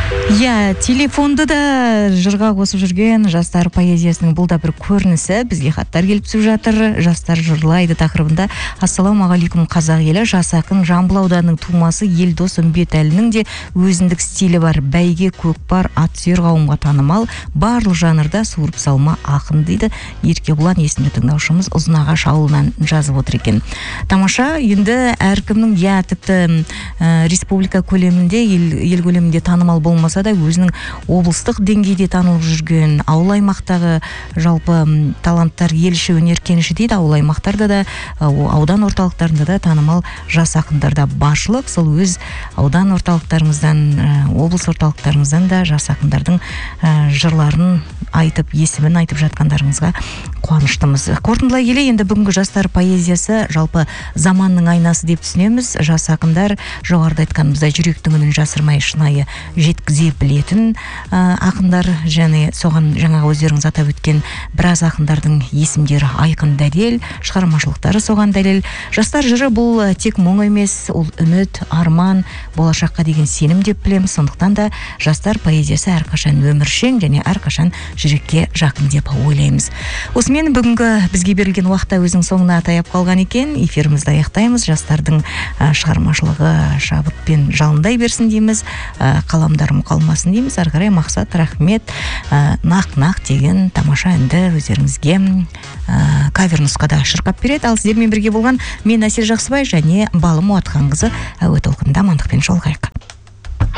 Иә, телефонды да жырға қосып жүрген жастар поэзиясының бұл да бір көрінісі. Бізге хаттар келіп түсіп жатыр. Жастар жырлайды тақырыбында. Ассалаумағалейкум қазақ елі. Жас ақын Жамбыл ауданының тумасы Елдос Үмбетәлінің де өзіндік стилі бар. Бәйге көкпар, ат сүйер қауымға танымал, барлық жанрда суырып салма ақын дейді. Еркебұлан есімді тыңдаушымыз Ұзынағаш ауылынан жазып отыр екен. Тамаша, енді әркімнің тіпті республика көлемінде, ел көлемінде танымал болмаса да өзінің облыстық деңгейде танылып жүрген ауыл аймақтағы жалпы таланттар елші өнер кеніші дейді. Ауыл аймақтарда да, аудан орталықтарында да танымал жас ақындарда баршылық. Сол өз аудан орталықтарымыздан, облыс орталықтарымыздан да жас ақындардың жырларын айтып, есімін айтып жатқандарыңызға қуаныштымыз. Қорытындылай келе, енді бүгінгі жастар поэзиясы жалпы заманның айнасы деп түсінеміз. Жас ақындар жоғарыда айтқанымыздай жүректің үнін жасырмай шынайы жеткізе білетін ақындар, және соған жаңағы өздеріңіз атап өткен біраз ақындардың есімдері айқын дәлел, шығармашылықтары соған дәлел. Жастар жыры бұл тек мұң емес, ол үміт, арман, болашаққа деген сенім деп білеміз. Сондықтан да жастар поэзиясы әрқашан өміршең және әрқашан жүрекке жақын деп ойлаймыз. Осымен бүгінгі бізге берілген уақытта өзінің соңына таяп қалған екен. Эфирімізді аяқтаймыз. Жастардың шығармашылығы шабытпен жалындай берсін дейміз. Қаламдарым қалмасын дейміз. Ары қарай Мақсат рахмет. Нақ деген тамаша әнді өздеріңізге кавер нұсқада шырқап береді. Ал сіздермен бірге болған мен Әсел Жақсыбай және Балым Уатханқызы әуе толқынында амандықпен жолығайық.